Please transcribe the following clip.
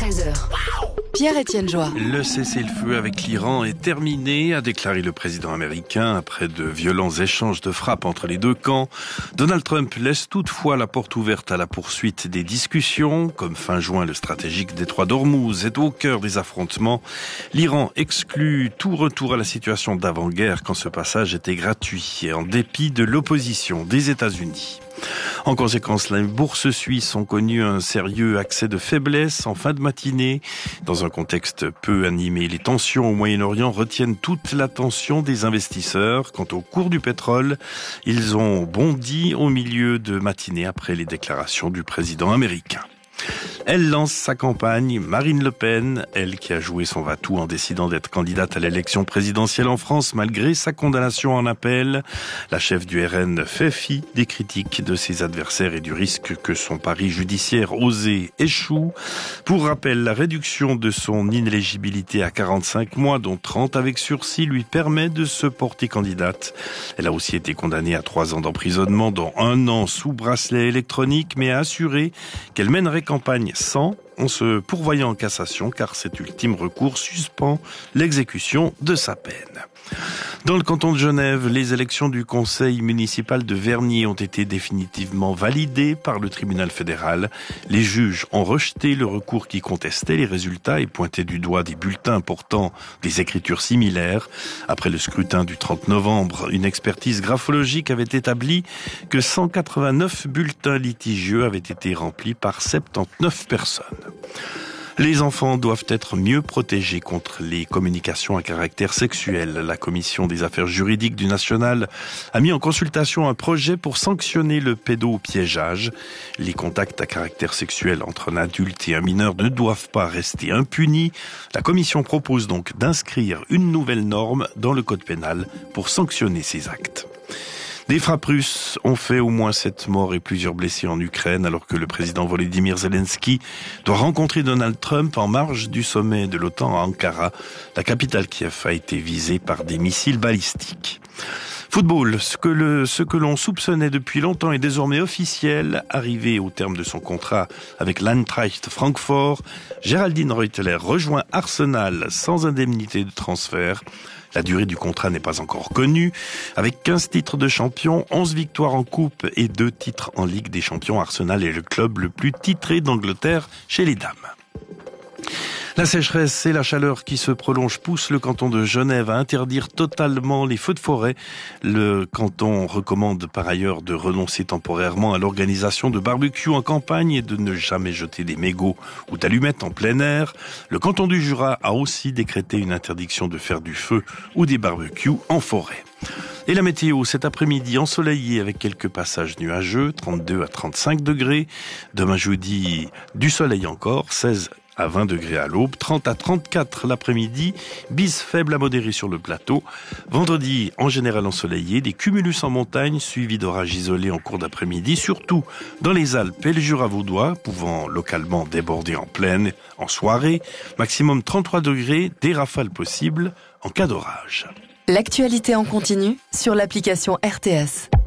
13h. Pierre-Étienne Joie. Le cessez-le-feu avec l'Iran est terminé, a déclaré le président américain après de violents échanges de frappes entre les deux camps. Donald Trump laisse toutefois la porte ouverte à la poursuite des discussions. Comme fin juin, le stratégique détroit d'Ormuz est au cœur des affrontements. L'Iran exclut tout retour à la situation d'avant-guerre quand ce passage était gratuit et en dépit de l'opposition des États-Unis. En conséquence, les bourses suisses ont connu un sérieux accès de faiblesse en fin de matinée. Dans un contexte peu animé, les tensions au Moyen-Orient retiennent toute l'attention des investisseurs. Quant au cours du pétrole, ils ont bondi au milieu de matinée après les déclarations du président américain. Elle lance sa campagne, Marine Le Pen, elle qui a joué son va-tout en décidant d'être candidate à l'élection présidentielle en France malgré sa condamnation en appel. La chef du RN fait fi des critiques de ses adversaires et du risque que son pari judiciaire osé échoue. Pour rappel, la réduction de son inéligibilité à 45 mois, dont 30 avec sursis, lui permet de se porter candidate. Elle a aussi été condamnée à 3 ans d'emprisonnement, dont 1 an sous bracelet électronique, mais a assuré qu'elle mènerait campagne sans, en se pourvoyant en cassation, car cet ultime recours suspend l'exécution de sa peine. Dans le canton de Genève, les élections du conseil municipal de Vernier ont été définitivement validées par le tribunal fédéral. Les juges ont rejeté le recours qui contestait les résultats et pointait du doigt des bulletins portant des écritures similaires. Après le scrutin du 30 novembre, une expertise graphologique avait établi que 189 bulletins litigieux avaient été remplis par 79 personnes. Les enfants doivent être mieux protégés contre les communications à caractère sexuel. La commission des affaires juridiques du National a mis en consultation un projet pour sanctionner le pédopiégeage. Les contacts à caractère sexuel entre un adulte et un mineur ne doivent pas rester impunis. La commission propose donc d'inscrire une nouvelle norme dans le code pénal pour sanctionner ces actes. Des frappes russes ont fait au moins 7 morts et plusieurs blessés en Ukraine, alors que le président Volodymyr Zelensky doit rencontrer Donald Trump en marge du sommet de l'OTAN à Ankara. La capitale Kiev a été visée par des missiles balistiques. Football, ce que l'on soupçonnait depuis longtemps est désormais officiel. Arrivé au terme de son contrat avec l'Eintracht Francfort, Géraldine Reuteler rejoint Arsenal sans indemnité de transfert. La durée du contrat n'est pas encore connue. Avec 15 titres de champion, 11 victoires en coupe et 2 titres en Ligue des champions, Arsenal est le club le plus titré d'Angleterre chez les dames. La sécheresse et la chaleur qui se prolongent poussent le canton de Genève à interdire totalement les feux de forêt. Le canton recommande par ailleurs de renoncer temporairement à l'organisation de barbecues en campagne et de ne jamais jeter des mégots ou d'allumettes en plein air. Le canton du Jura a aussi décrété une interdiction de faire du feu ou des barbecues en forêt. Et la météo, cet après-midi ensoleillé avec quelques passages nuageux, 32 à 35 degrés. Demain jeudi, du soleil encore, 16 à 20 degrés à l'aube, 30 à 34 l'après-midi, bise faible à modérée sur le plateau. Vendredi, en général ensoleillé, des cumulus en montagne, suivis d'orages isolés en cours d'après-midi, surtout dans les Alpes et le Jura vaudois, pouvant localement déborder en plaine, en soirée. Maximum 33 degrés, des rafales possibles en cas d'orage. L'actualité en continu sur l'application RTS.